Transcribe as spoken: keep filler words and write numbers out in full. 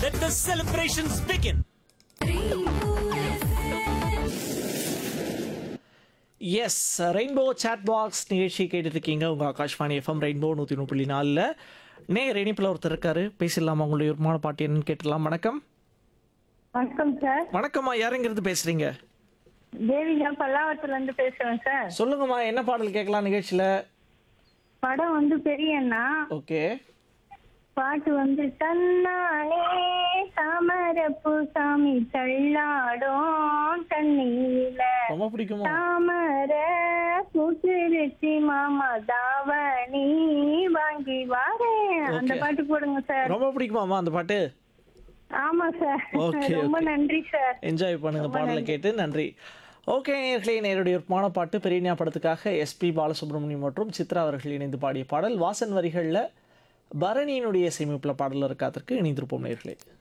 Let the celebrations begin. S rainbow chat box நிகழ்ச்சி கேட்டுருக்கீங்க உங்கள் ஆகாஷ்வாணி எஃப்எம் ரெயின்போ நூற்றி ஒன்று புள்ளி நாலில் நே ரெயினிப்பில் ஒருத்தர் இருக்காரு பேசிடலாமா உங்களுடைய விருப்பமான பாட்டு என்னன்னு கேட்டலாம். வணக்கம். வணக்கம் சார். வணக்கம்மா, யாருங்கிறது பேசுறீங்க? தேவிகா பல்லாவரத்துல இருந்து பேசுறேன் சார். சொல்லுங்கம்மா, என்ன பாடல் கேட்கலாம் நிகழ்ச்சியில்? படம் வந்து பெரியண்ணா. ஓகே. பாட்டு வந்து தன்னாலே தாமரப்பு சாமி தள்ளாடும் தண்ணீல ரொம்ப பிடிக்குமா? தாமர பூசிருச்சி மாமா தாவணி வாங்கி வாரேன். அந்த Okay. பாட்டு போடுங்க சார். ரொம்ப பிடிக்குமாம்மா அந்த பாட்டு? ஆமா சார். Okay, ரொம்ப okay. நன்றி சார். என்ஜாய் பண்ணுங்க பாடலை கேட்டு. நன்றி. ஓகே நேயர்களே, நேருடைய விருப்பமான பாட்டு பெரியண்ணா படத்துக்காக எஸ்பி பாலசுப்ரமணியம் மற்றும் சித்ரா அவர்கள் இணைந்து பாடிய பாடல். வாசன் வரிகளில் பரணியினுடைய சேமிப்பில் பாடல் இருக்காதற்கு இணைந்திருப்போம் நேயர்களே.